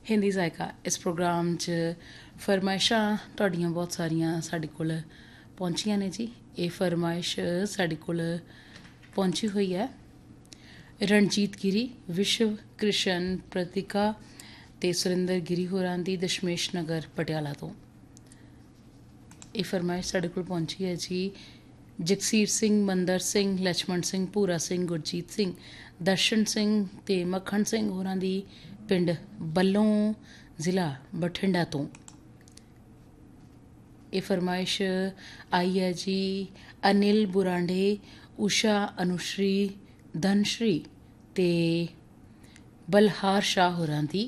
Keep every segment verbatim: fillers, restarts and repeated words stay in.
हिंदी जायका इस प्रोग्राम च फरमाइशां तुहाडियां बहुत सारियां साढ़े कोल पहुंचियां ने जी। ये फरमाइश साढ़े कोल पहुंची हुई है रणजीत गिरी, विश्व कृष्ण प्रतिका ते सुरिंदर गिरी होरां दी दशमेश नगर पटियाला तो। ये फरमाइश साढ़े कोल पहुंची है जी जगसीर सिंह, मंदर सिंह, लक्ष्मण सिंह, भूरा सिंह, गुरजीत सिंह, दर्शन सिंह ते मक्खन सिंह होरां दी पिंड बल्लों ज़िला बठिंडा तो। ये फरमाइश आई है जी अनिल बुरांडे, उषा अनुश्री, धनश्री ते बलहार शाह होरां दी।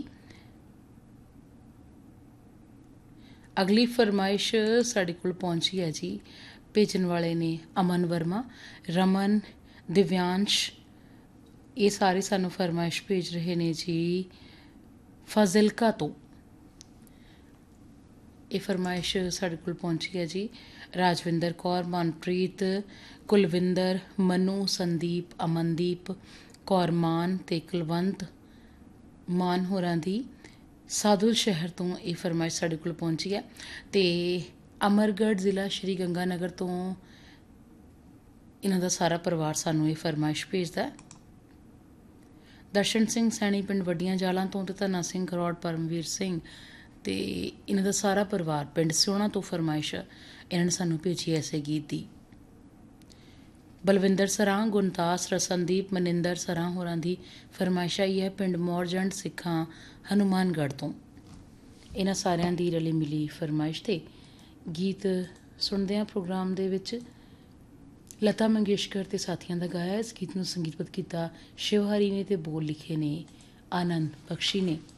अगली फरमाइश साढ़े कोल पहुंची है जी भेजन वाले ने अमन वर्मा, रमन, दिव्यांश। ये सारे सानू फरमाइश भेज रहे ने जी फाजिलका तो। ये फरमाइश साढ़े कोल पहुंची है जी राजविंदर कौर, मनप्रीत, कुलविंदर, मनु, संदीप, अमनदीप कौर मान ते कुलवंत मान होरां दी साधुल शहर तो। ये फरमाइश साढ़े कोल पहुंची है ते अमरगढ़ ज़िला श्री गंगानगर तो इन्हां दा सारा परिवार सानू ये फरमाइश भेजदा है। दर्शन सिंह सैनी पिंड वड्डियां जालां तो ते धना सिंह खरौड़, परमवीर सिंह ते इन्हां दा सारा परिवार पिंड सियोना तो फरमाइश इन्हां ने सानू भेजी है इसे गीत दी। बलविंदर सरां, गुणदास, रसनदीप, मनिंदर सरां होरां दी फरमाइश आई है पिंड मौरजंड सिक्खां हनुमानगढ़ तो। इन्हां सारियां दी रली मिली फरमाइश ते गीत सुनदे हां प्रोग्राम दे विच। लता मंगेशकर ते साथियां दा गाया इस गीत नूं संगीतबद्ध कीता शिव हरी ने ते बोल लिखे ने आनंद बख्शी ने।